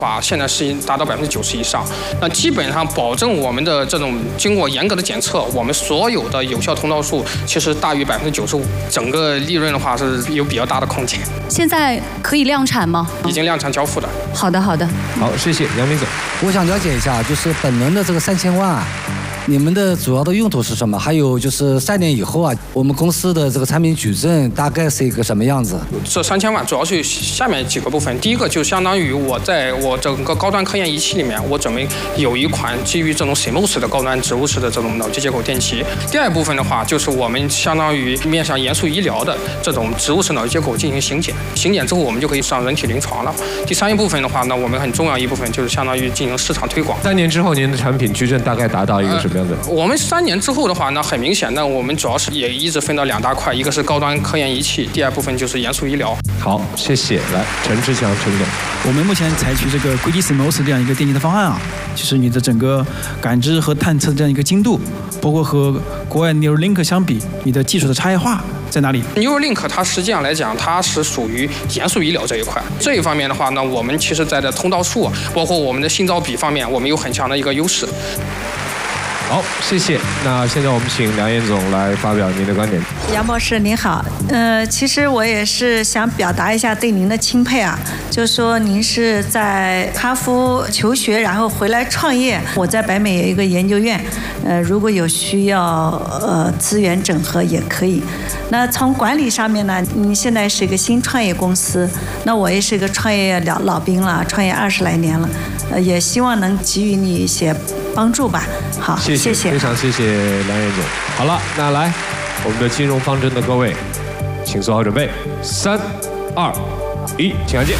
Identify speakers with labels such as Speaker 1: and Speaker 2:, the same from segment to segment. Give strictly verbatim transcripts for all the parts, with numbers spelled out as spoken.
Speaker 1: 话现在是达到百分之九十以上，那基本上保证我们的这种经过严格的检测，我们所有的有效通道数其实大于百分之九十五，整个利润的话是有比较大的空间。
Speaker 2: 现在可以量产吗？
Speaker 1: 已经量产交付了。
Speaker 2: 好的，好的。
Speaker 3: 好，谢谢杨明总。
Speaker 4: 我想了解一下，就是本轮的这个三千万。你们的主要的用途是什么？还有就是三年以后啊，我们公司的这个产品矩阵大概是一个什么样子？
Speaker 1: 这三千万主要是下面几个部分。第一个就相当于我在我整个高端科研仪器里面，我准备有一款基于这种 C M O S 的高端植物式的这种脑机接口电极。第二部分的话，就是我们相当于面向严肃医疗的这种植物式脑机接口进行行检，行检之后我们就可以上人体临床了。第三一部分的话呢，我们很重要一部分就是相当于进行市场推广。
Speaker 3: 三年之后，您的产品矩阵大概达到一个什么样的？
Speaker 1: 呃、我们三年之后的话呢，很明显呢，我们主要是也一直分到两大块，一个是高端科研仪器，第二部分就是严肃医疗。
Speaker 3: 好，谢谢。来，陈志强，陈总，
Speaker 5: 我们目前采取这个硅基 C M O S 这样一个电极的方案啊，就是你的整个感知和探测这样一个精度，包括和国外 Neuralink 相比，你的技术的差异化在哪里
Speaker 1: ？Neuralink 它实际上来讲，它是属于严肃医疗这一块。这一方面的话呢，我们其实在的通道数，包括我们的信噪比方面，我们有很强的一个优势。
Speaker 3: 好，谢谢。那现在我们请梁彦总来发表您的观点。
Speaker 6: 杨博士您好，呃，其实我也是想表达一下对您的钦佩啊，就是说您是在哈佛求学，然后回来创业。我在北美有一个研究院，呃，如果有需要呃资源整合也可以。那从管理上面呢，您现在是一个新创业公司，那我也是一个创业老老兵了，创业二十来年了，呃，也希望能给予你一些帮助吧。好，
Speaker 3: 谢谢，
Speaker 6: 谢谢
Speaker 3: 非常谢谢梁彦总。好了，那来我们的金融方针的各位，请做好准备，三、二、一，请按键。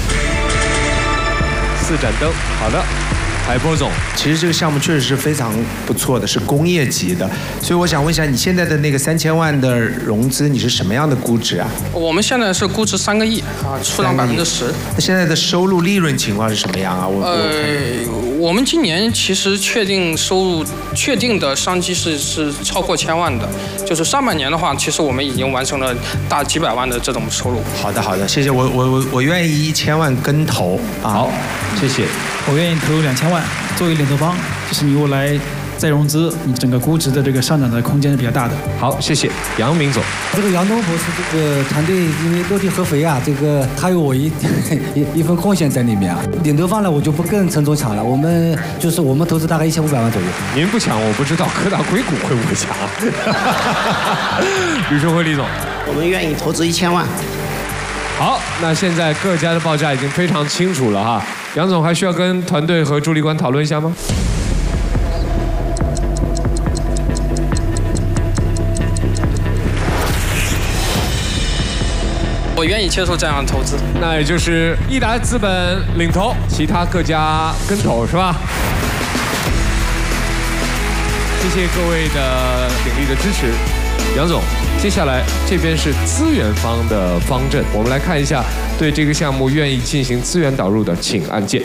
Speaker 3: 四盏灯，好的。海波总，
Speaker 7: 其实这个项目确实是非常不错的，是工业级的，所以我想问一下，你现在的那个三千万的融资，你是什么样的估值啊？
Speaker 1: 我们现在是估值三个亿啊，出让百分之十。
Speaker 7: 那现在的收入利润情况是什么样啊？我
Speaker 1: 呃，我们今年其实确定收入确定的商机是是超过千万的，就是上半年的话，其实我们已经完成了大几百万的这种收入。
Speaker 7: 好的好的，谢谢，我我我我愿意一千万跟投啊。
Speaker 3: 好，谢谢。
Speaker 5: 我愿意投两千万作为领投方，就是你我来再融资，你整个估值的这个上涨的空间是比较大的。
Speaker 3: 好，谢谢杨明总。
Speaker 4: 这个杨东博士这个团队因为落地合肥啊，这个还有我一一一份贡献在里面啊。领投方呢，我就不跟陈总抢了，我们就是我们投资大概一千五百万左右。
Speaker 3: 您不抢我不知道，科大硅谷会不会抢？吕春辉李总，
Speaker 8: 我们愿意投资一千万。
Speaker 3: 好，那现在各家的报价已经非常清楚了哈。杨总还需要跟团队和助理官讨论一下吗？
Speaker 1: 我愿意接受这样的投资。
Speaker 3: 那也就是益达资本领投，其他各家跟投是吧？谢谢各位的鼎力的支持。杨总，接下来这边是资源方的方阵，我们来看一下对这个项目愿意进行资源导入的，请按键。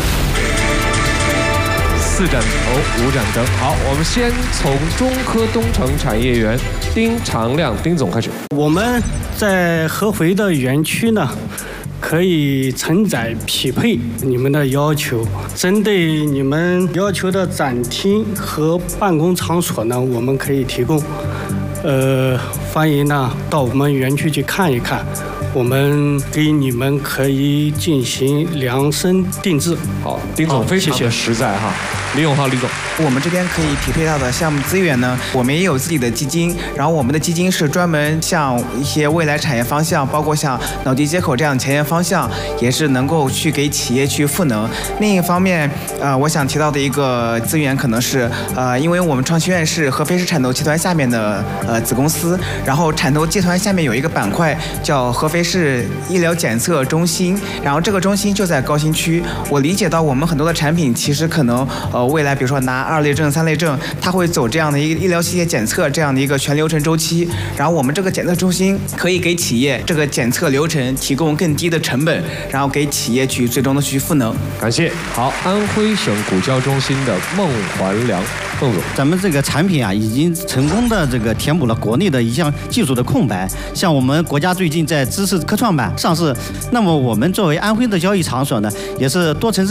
Speaker 3: 四盏头，五盏灯。好，我们先从中科东城产业园丁长亮丁总开始。
Speaker 9: 我们在合肥的园区呢，可以承载匹配你们的要求。针对你们要求的展厅和办公场所呢，我们可以提供。呃，欢迎呢到我们园区去看一看，我们给你们可以进行量身定制。
Speaker 3: 好，丁总非常的实在哈。李永浩，李总，
Speaker 10: 我们这边可以匹配到的项目资源呢，我们也有自己的基金，然后我们的基金是专门向一些未来产业方向，包括像脑机接口这样的前沿方向，也是能够去给企业去赋能。另一方面，呃，我想提到的一个资源可能是，呃，因为我们创新院是合肥市产投集团下面的呃子公司，然后产投集团下面有一个板块叫合肥市医疗检测中心，然后这个中心就在高新区。我理解到我们很多的产品其实可能呃未来比如说拿二类证、三类证，它会走这样的一个医疗器械检测这样的一个全流程周期，然后我们这个检测中心可以给企业这个检测流程提供更低的成本，然后给企业去最终的去赋能。
Speaker 3: 感谢。好，安徽省股交中心的孟环良孟总，
Speaker 11: 咱们这个产品啊，已经成功的这个填补了国内的一项技术的空白。像我们国家最近在支市科创板上市。那么我们作为安徽的交易场所呢，也是多城市